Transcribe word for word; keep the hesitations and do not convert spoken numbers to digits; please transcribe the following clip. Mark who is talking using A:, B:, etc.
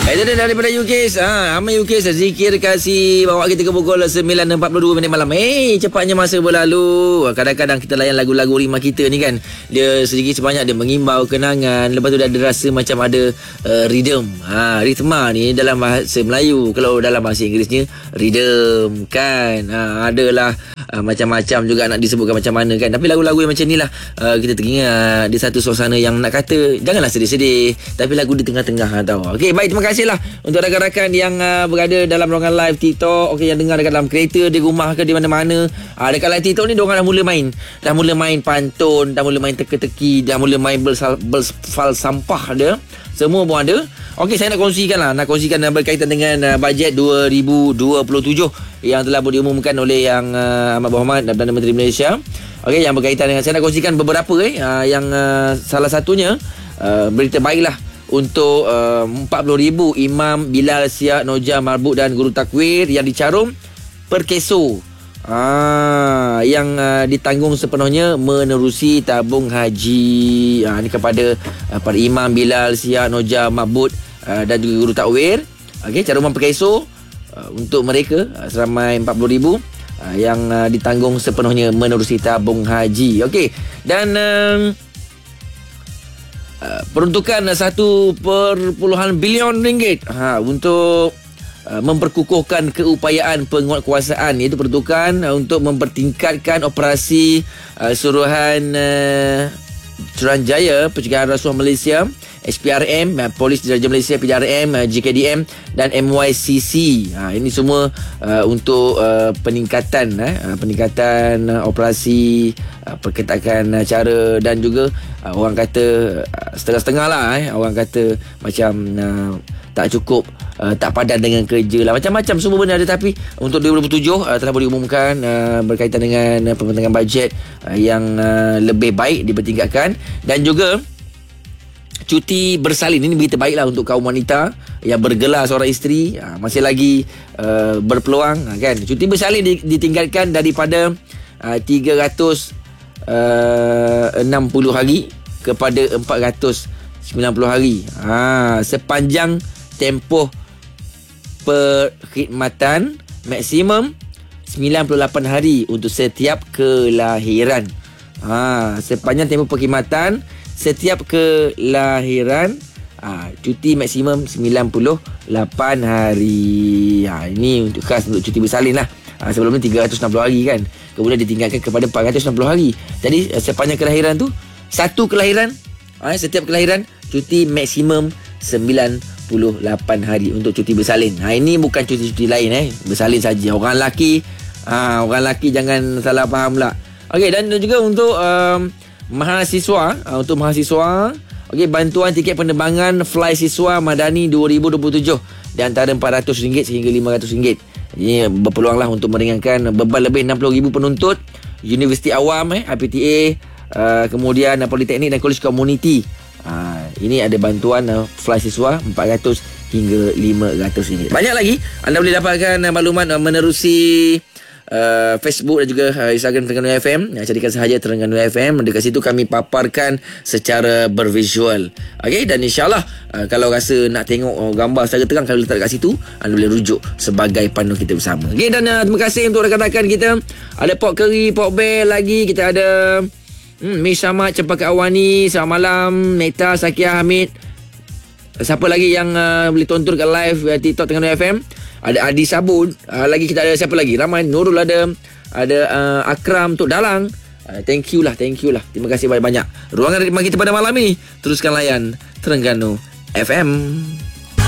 A: Itu dia daripada U K. Ha, Amal U K Zikir kasih bawa kita ke pukul sembilan empat puluh dua minit malam. Eh, cepatnya masa berlalu. Kadang-kadang kita layan lagu-lagu rimah kita ni kan. Dia sedikit sebanyak dia mengimbau kenangan. Lepas tu dia ada rasa macam ada uh, rhythm. Ha, ritma ni dalam bahasa Melayu. Kalau dalam bahasa Inggerisnya rhythm kan. Ha, adalah uh, macam-macam juga nak disebutkan macam mana kan. Tapi lagu-lagu yang macam ni lah uh, kita teringat di satu suasana yang nak kata janganlah sedih-sedih. Tapi lagu di tengah-tengah tau. Okey, baik, terima kasih lah untuk rakan-rakan yang uh, berada dalam ruangan live TikTok. Okey, yang dengar dekat dalam kereta, di rumah ke, di mana-mana. Ah, dekat live TikTok ni diorang dah mula main. Dah mula main pantun, dah mula main teka-teki, dah mula main bersal, bersfal sampah dia. Semua pun ada. Okey, saya nak kongsikan lah, nak kongsikan uh, berkaitan dengan uh, bajet dua ribu dua puluh tujuh yang telah diumumkan oleh yang uh, Amat Berhormat Perdana Menteri Malaysia. Okey, yang berkaitan dengan, saya nak kongsikan beberapa eh uh, yang uh, salah satunya uh, berita baiklah untuk uh, empat puluh ribu Imam Bilal Siap Noja Marbut dan Guru Takwir yang dicarum per keso. Ah, yang uh, ditanggung sepenuhnya menerusi tabung haji. Ah, ini kepada uh, para Imam Bilal Siap Noja Marbut uh, dan juga Guru Takwir. Okey, caruman per keso uh, untuk mereka uh, seramai empat puluh ribu uh, yang uh, ditanggung sepenuhnya menerusi tabung haji. Okey, dan uh, Uh, peruntukan satu perpuluhan bilion ringgit ha, untuk uh, memperkukuhkan keupayaan penguatkuasaan, iaitu peruntukan uh, untuk mempertingkatkan operasi uh, suruhan uh, Suruhanjaya Pencegahan Rasuah Malaysia S P R M, Polis Diraja Malaysia P D R M, J K D M dan M Y C C. Ha, ini semua uh, untuk uh, peningkatan uh, peningkatan uh, operasi, uh, perketakan uh, cara, dan juga uh, orang kata uh, setengah-setengah lah eh. Orang kata macam uh, tak cukup, uh, tak padan dengan kerja lah, macam-macam semua benda ada. Tapi untuk dua ribu tujuh uh, telah diumumkan uh, berkaitan dengan uh, pembentangan bajet uh, yang uh, lebih baik dipertingkatkan, dan juga cuti bersalin. Ini berita baiklah untuk kaum wanita yang bergelar seorang isteri, ha, masih lagi uh, berpeluang, ha, kan. Cuti bersalin ditingkatkan daripada uh, tiga ratus enam puluh hari kepada empat ratus sembilan puluh hari, ha, sepanjang tempoh perkhidmatan maksimum sembilan puluh lapan hari untuk setiap kelahiran. Ha, sepanjang tempoh perkhidmatan setiap kelahiran, ha, cuti maksimum sembilan puluh lapan hari. Ha, ini untuk khas untuk cuti bersalin lah. Ha, sebelum ni tiga ratus enam puluh hari kan. Kemudian ditinggalkan kepada empat ratus enam puluh hari. Jadi sepanjang kelahiran tu, satu kelahiran, ha, setiap kelahiran cuti maksimum sembilan puluh lapan hari untuk cuti bersalin. Ha, ini bukan cuti-cuti lain eh, bersalin saja. Orang lelaki, ha, orang lelaki jangan salah faham pula. Okey, dan juga untuk um, mahasiswa, uh, untuk mahasiswa, okey, bantuan tiket penerbangan fly siswa Madani dua ribu dua puluh tujuh di antara empat ratus ringgit sehingga lima ratus ringgit. Ini berpeluanglah untuk meringankan beban lebih enam puluh ribu penuntut Universiti Awam, eh, I P T A, uh, kemudian uh, Politeknik dan Kolej Komuniti. Uh, ini ada bantuan uh, fly siswa empat ratus hingga lima ratus ringgit. Banyak lagi anda boleh dapatkan uh, maklumat uh, menerusi Uh, Facebook dan juga uh, Instagram Terengganu F M. Ya, carikan sahaja Terengganu F M. Dekat situ kami paparkan secara bervisual. Okey, dan insyaAllah uh, kalau rasa nak tengok uh, gambar secara terang, kalau letak dekat situ, anda boleh rujuk sebagai pandu kita bersama. Okey, dan uh, terima kasih untuk rakan-rakan kita. Ada Pok Keri, Pok Bel lagi. Kita ada hmm, Miss Samad, Cempaka Awani. Selamat malam Neta, Sakia Hamid. Siapa lagi yang uh, boleh tonton kat live uh, TikTok Terengganu F M? Ada Adi Sabun, uh, lagi kita ada siapa lagi? Ramai, Nurul ada, ada uh, Akram, Tok Dalang. Uh, thank you lah, thank you lah. Terima kasih banyak-banyak. Ruangan ritma kita pada malam ini, teruskan layan Terengganu F M.